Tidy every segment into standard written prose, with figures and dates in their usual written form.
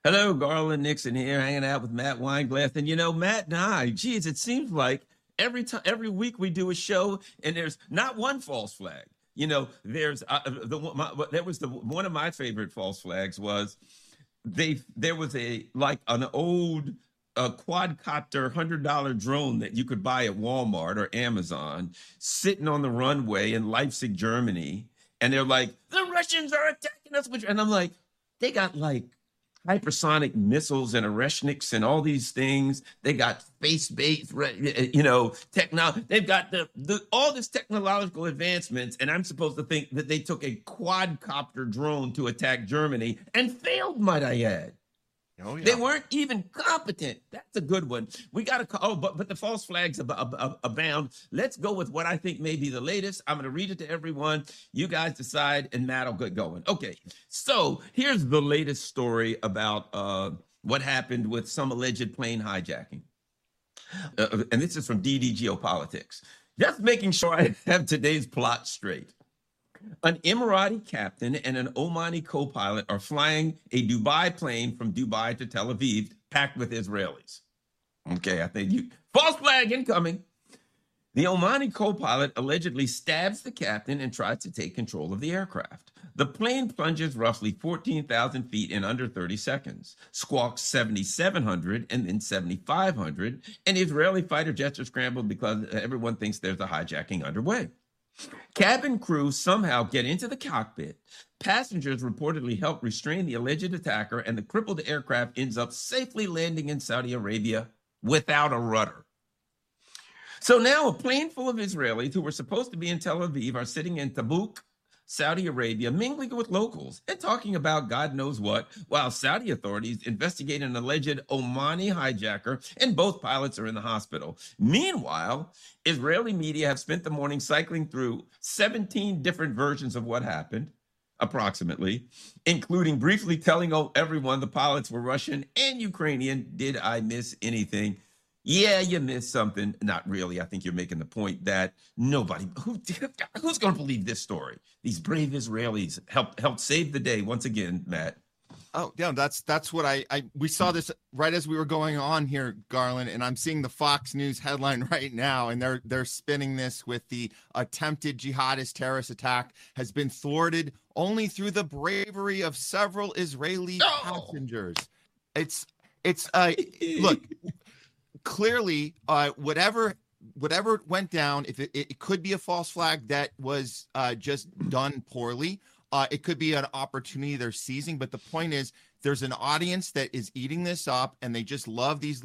Hello, Garland Nixon here, hanging out with Matt Weinglass. And Matt and I, geez, it seems like every week we do a show, and there's not one false flag. There's there was one of my favorite false flags was there was an old quadcopter $100 drone that you could buy at Walmart or Amazon sitting on the runway in Leipzig, Germany, and they're like, the Russians are attacking us, and I'm like, they got like hypersonic missiles and Oreshniks and all these things. They got space-based, technology. They've got all this technological advancements, and I'm supposed to think that they took a quadcopter drone to attack Germany and failed, might I add. Oh, yeah. They weren't even competent. That's a good one. We got to. But the false flags abound. Let's go with what I think may be the latest. I'm going to read it to everyone. You guys decide, and Matt will get going. Okay. So here's the latest story about what happened with some alleged plane hijacking, and this is from DD Geopolitics. Just making sure I have today's plot straight. An Emirati captain and an Omani co-pilot are flying a Dubai plane from Dubai to Tel Aviv, packed with Israelis. Okay, I think false flag incoming. The Omani co-pilot allegedly stabs the captain and tries to take control of the aircraft. The plane plunges roughly 14,000 feet in under 30 seconds, squawks 7,700 and then 7,500, and Israeli fighter jets are scrambled because everyone thinks there's a hijacking underway. Cabin crew somehow get into the cockpit. Passengers reportedly help restrain the alleged attacker, and the crippled aircraft ends up safely landing in Saudi Arabia without a rudder. So now a plane full of Israelis who were supposed to be in Tel Aviv are sitting in Tabuk, Saudi Arabia, mingling with locals and talking about God knows what, while Saudi authorities investigate an alleged Omani hijacker, and both pilots are in the hospital. Meanwhile, Israeli media have spent the morning cycling through 17 different versions of what happened, approximately, including briefly telling everyone the pilots were Russian and Ukrainian. Did I miss anything? Yeah, you missed something. Not really. I think you're making the point that who's going to believe this story? These brave Israelis helped save the day once again, Matt. Oh, yeah, that's what we saw this right as we were going on here, Garland, and I'm seeing the Fox News headline right now, and they're spinning this with the attempted jihadist terrorist attack has been thwarted only through the bravery of several Israeli passengers. It's look. Clearly, whatever went down, if it could be a false flag that was just done poorly. It could be an opportunity they're seizing. But the point is, there's an audience that is eating this up, and they just love these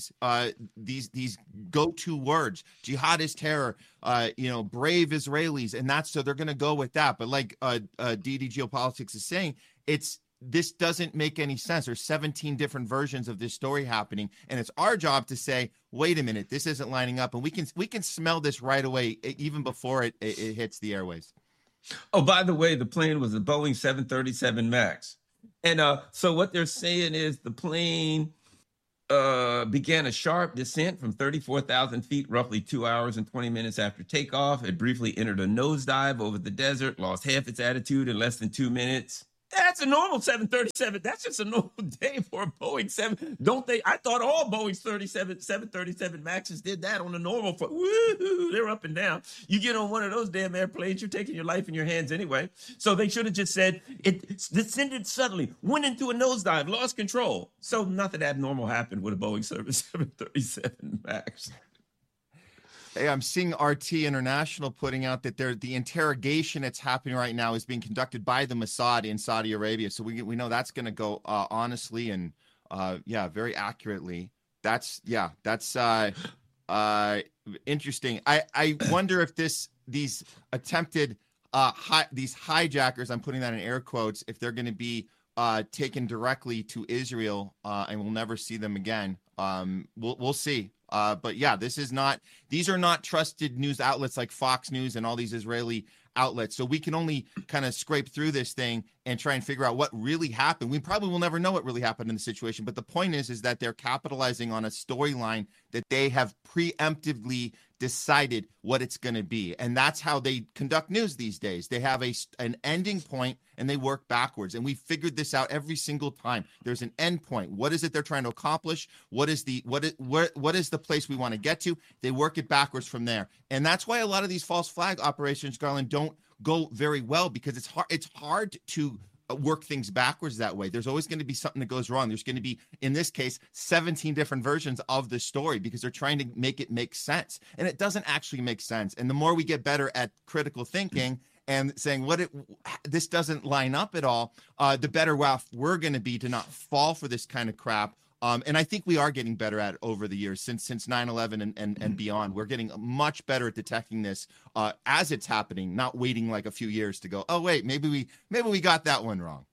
go-to words: jihadist terror, brave Israelis, and so they're going to go with that. But like DD Geopolitics is saying, this doesn't make any sense. There's 17 different versions of this story happening, and it's our job to say, wait a minute, this isn't lining up, and we can smell this right away, even before it hits the airways. Oh, by the way, the plane was a Boeing 737 MAX, and so what they're saying is the plane began a sharp descent from 34,000 feet, roughly 2 hours and 20 minutes after takeoff. It briefly entered a nosedive over the desert, lost half its altitude in less than 2 minutes. That's a normal 737. That's just a normal day for a Boeing 7. Don't they? I thought all Boeing 737 Maxes did that on a normal. Woo-hoo, they're up and down. You get on one of those damn airplanes, you're taking your life in your hands anyway. So they should have just said it descended suddenly, went into a nosedive, lost control. So nothing abnormal happened with a Boeing 737 Max. Hey, I'm seeing RT International putting out that the interrogation that's happening right now is being conducted by the Mossad in Saudi Arabia. So we know that's going to go honestly and very accurately. That's interesting. I wonder if these attempted these hijackers, I'm putting that in air quotes, if they're going to be taken directly to Israel and we'll never see them again. We'll see. But yeah, these are not trusted news outlets like Fox News and all these Israeli outlets. So we can only kind of scrape through this thing and try and figure out what really happened. We probably will never know what really happened in the situation, but the point is that they're capitalizing on a storyline that they have preemptively decided what it's going to be. And that's how they conduct news these days. They have an ending point and they work backwards. And we figured this out every single time. There's an end point. What is it they're trying to accomplish? What is the place we want to get to? They work it backwards from there. And that's why a lot of these false flag operations, Garland, don't go very well, because it's hard to work things backwards that way. There's always going to be something that goes wrong. There's going to be, in this case, 17 different versions of the story, because they're trying to make it make sense, and it doesn't actually make sense. And the more we get better at critical thinking and saying this doesn't line up at all, the better off we're going to be to not fall for this kind of crap. And I think we are getting better at it over the years since 9/11 and beyond. We're getting much better at detecting this as it's happening, not waiting like a few years to go, oh, wait, maybe we got that one wrong.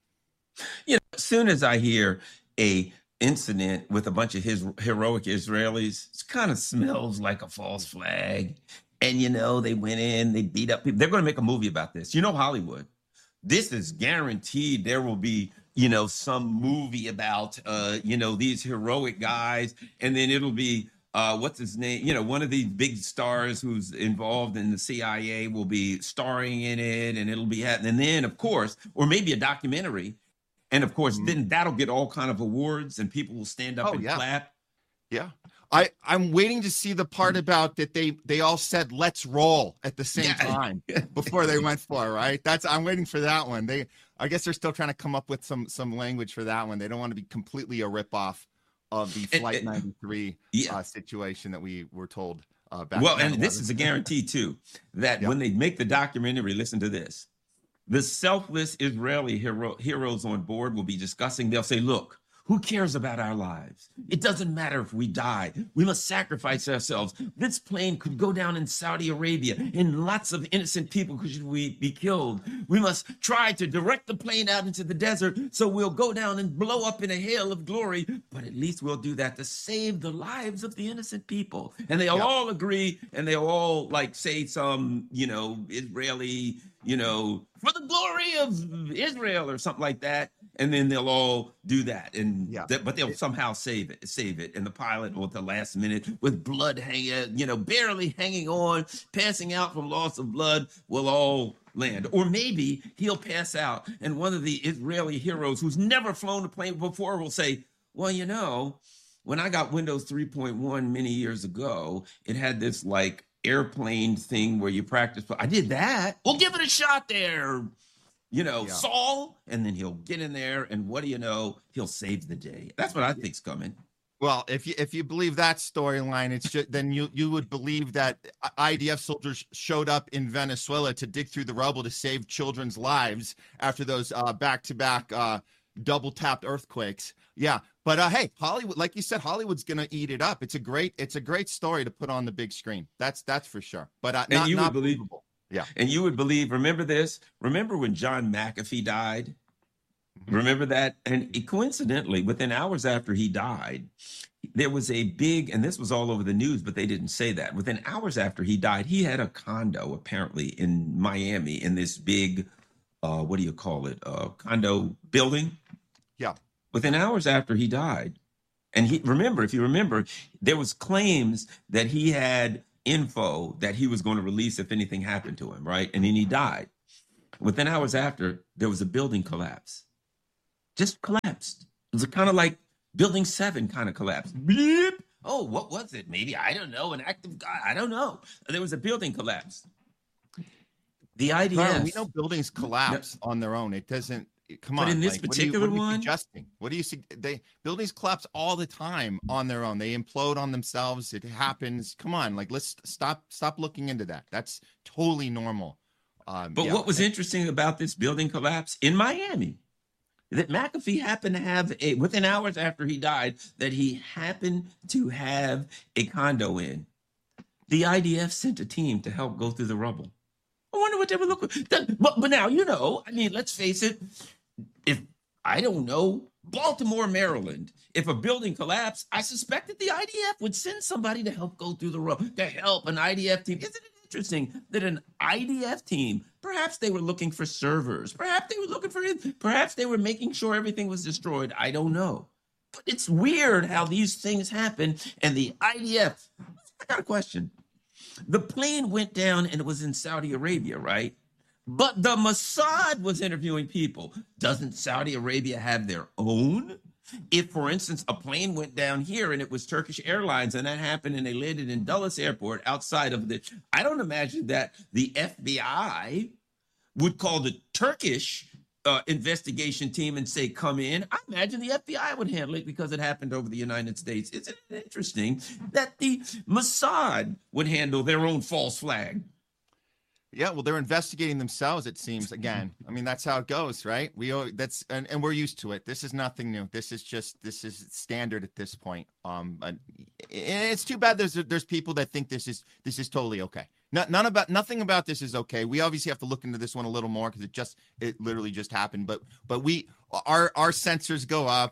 As soon as I hear a incident with a bunch of heroic Israelis, it kind of smells like a false flag. And, they went in, they beat up people. They're going to make a movie about this. Hollywood. This is guaranteed. There will be some movie about, these heroic guys. And then it'll be, what's his name? One of these big stars who's involved in the CIA will be starring in it. And it'll be, and then, of course, or maybe a documentary. And of course, then that'll get all kind of awards and people will stand up and clap. Yeah. I'm waiting to see the part about that they all said let's roll at the same time before they went for it, right? I'm waiting for that one. I guess they're still trying to come up with some language for that one. They don't want to be completely a ripoff of the Flight 93 situation that we were told back. Well, and this is a guarantee too, that when they make the documentary, listen to this. The selfless Israeli heroes on board will be discussing. They'll say, look, who cares about our lives? It doesn't matter if we die. We must sacrifice ourselves. This plane could go down in Saudi Arabia and lots of innocent people could be killed. We must try to direct the plane out into the desert so we'll go down and blow up in a hail of glory. But at least we'll do that to save the lives of the innocent people. And they'll all agree, and they'll all say some, Israeli, for the glory of Israel or something like that. And then they'll all do that, but they'll somehow save it. And the pilot, at the last minute, with blood hanging, barely hanging on, passing out from loss of blood, will all land. Or maybe he'll pass out, and one of the Israeli heroes who's never flown a plane before will say, well, when I got Windows 3.1 many years ago, it had this airplane thing where you practice. I did that. We'll give it a shot there. Saul, and then he'll get in there, and what do you know? He'll save the day. That's what I think's coming. Well, if you believe that storyline, it's just then you would believe that IDF soldiers showed up in Venezuela to dig through the rubble to save children's lives after those back-to-back double tapped earthquakes. Yeah, but hey, Hollywood, like you said, Hollywood's gonna eat it up. It's a great story to put on the big screen. That's for sure. But not would believe. Believable. Yeah. And you would believe, remember this? Remember when John McAfee died? Remember that? And coincidentally, within hours after he died, there was a big, and this was all over the news, but they didn't say that. Within hours after he died, he had a condo apparently in Miami in this big, what do you call it? Condo building. Yeah. Within hours after he died. And if you remember, there was claims that he had info that he was going to release if anything happened to him, right? And then he died. Within hours after, there was a building collapse. Just collapsed. It was kind of like Building 7 kind of collapsed. Bleep. Oh, what was it? Maybe, I don't know, an act of God. I don't know. There was a building collapse. The IDF. We know buildings collapse on their own. It doesn't. Come on. But in this particular one, what do you see? Buildings collapse all the time on their own. They implode on themselves. It happens. Come on, let's stop looking into that. That's totally normal. But what was interesting about this building collapse in Miami, that McAfee happened to have within hours after he died, that he happened to have a condo in. The IDF sent a team to help go through the rubble. I wonder what they would look like. But now, let's face it. If, I don't know, Baltimore, Maryland, if a building collapsed, I suspect that the IDF would send somebody to help go through the rubble, to help an IDF team. interesting that an IDF team, perhaps they were looking for servers, perhaps they were looking for it, perhaps they were making sure everything was destroyed. I don't know. But it's weird how these things happen. And the IDF, I got a question. The plane went down and it was in Saudi Arabia, right? But the Mossad was interviewing people. Doesn't Saudi Arabia have their own? If, for instance, a plane went down here and it was Turkish Airlines and that happened and they landed in Dulles Airport outside of the, I don't imagine that the FBI would call the Turkish investigation team and say, come in. I imagine the FBI would handle it because it happened over the United States. Isn't it interesting that the Mossad would handle their own false flag? Yeah, well, they're investigating themselves, it seems. Again, I mean, that's how it goes, right? And we're used to it. This is nothing new. This is standard at this point. And it's too bad there's people that think this is totally okay. Nothing about this is okay. We obviously have to look into this one a little more because it literally just happened. But our sensors go up.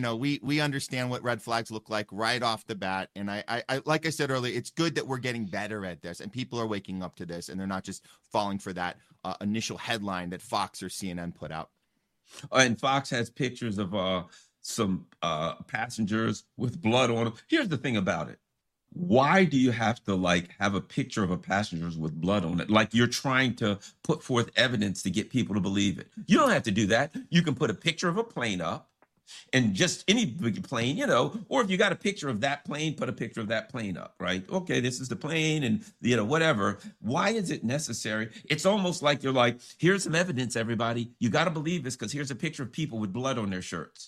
We understand what red flags look like right off the bat. And I like I said earlier, it's good that we're getting better at this and people are waking up to this and they're not just falling for that initial headline that Fox or CNN put out. And Fox has pictures of some passengers with blood on them. Here's the thing about it. Why do you have to have a picture of a passenger with blood on it? Like you're trying to put forth evidence to get people to believe it. You don't have to do that. You can put a picture of a plane up and just any big plane, or if you got a picture of that plane, put a picture of that plane up, right? Okay, this is the plane and, whatever. Why is it necessary? It's almost like you're like, here's some evidence, everybody. You got to believe this because here's a picture of people with blood on their shirts.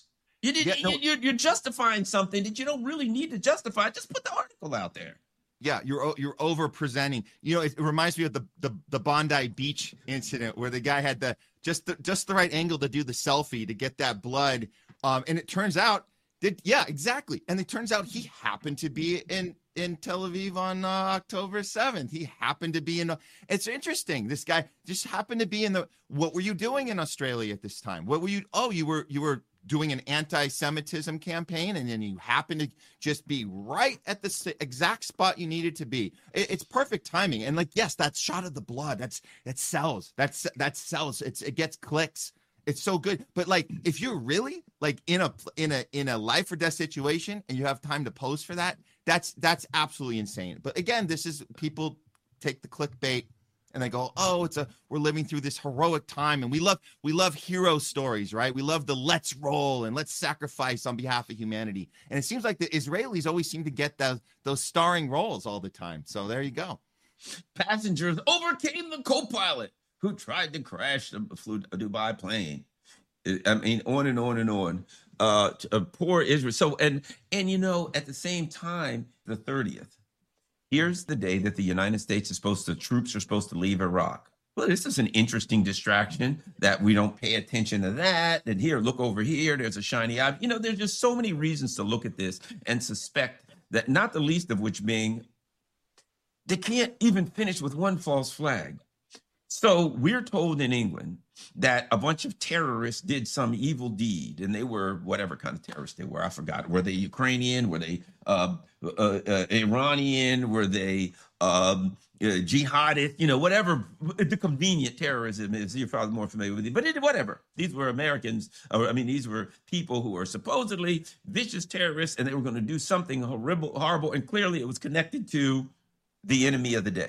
You're justifying something that you don't really need to justify. Just put the article out there. Yeah, you're over presenting. It reminds me of the Bondi Beach incident where the guy had just the right angle to do the selfie to get that blood. And it turns out exactly. And it turns out he happened to be in Tel Aviv on October 7th. He happened to be it's interesting. This guy just happened to be what were you doing in Australia at this time? What were you? Oh, you were doing an anti-Semitism campaign, and then you happen to just be right at the exact spot you needed to be. It's perfect timing. And yes, that shot of the blood, that sells. That sells. It gets clicks. It's so good. But if you're really in a life or death situation and you have time to pose for that, that's absolutely insane. But again, this is people take the clickbait. And they go, oh, we're living through this heroic time, and we love hero stories, right? We love the let's roll and let's sacrifice on behalf of humanity. And it seems like the Israelis always seem to get those starring roles all the time. So there you go. Passengers overcame the co-pilot who tried to crash the Dubai plane. I mean, on and on and on. Poor Israel. So and at the same time, the 30th. Here's the day that the United States troops are supposed to leave Iraq. Well, this is an interesting distraction that we don't pay attention to that. And here, look over here, there's a shiny object. There's just so many reasons to look at this and suspect that, not the least of which being, they can't even finish with one false flag. So we're told in England that a bunch of terrorists did some evil deed, and they were whatever kind of terrorists they were. I forgot. Were they Ukrainian? Were they Iranian? Were they jihadist? Whatever the convenient terrorism is. You're probably more familiar with it, but whatever. These were Americans. These were people who were supposedly vicious terrorists, and they were going to do something horrible, and clearly it was connected to the enemy of the day.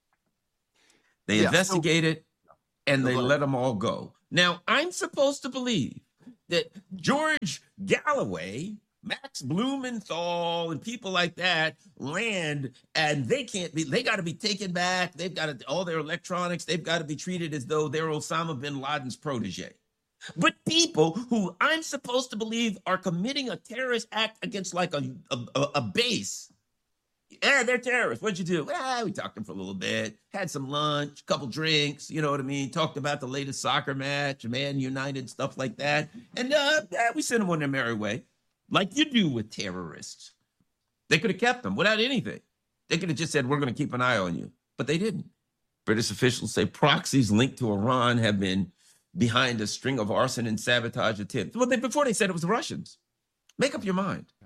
They investigated and they let them all go. Now, I'm supposed to believe that George Galloway, Max Blumenthal, and people like that land, and they got to be taken back. They've got all their electronics. They've got to be treated as though they're Osama bin Laden's protege. But people who I'm supposed to believe are committing a terrorist act against a base, yeah, they're terrorists. What'd you do? We talked to them for a little bit, had some lunch, couple drinks, you know what I mean? Talked about the latest soccer match, Man United, stuff like that. And we sent them on their merry way, like you do with terrorists. They could have kept them without anything. They could have just said, we're going to keep an eye on you. But they didn't. British officials say proxies linked to Iran have been behind a string of arson and sabotage attempts. Well, before they said it was the Russians. Make up your mind.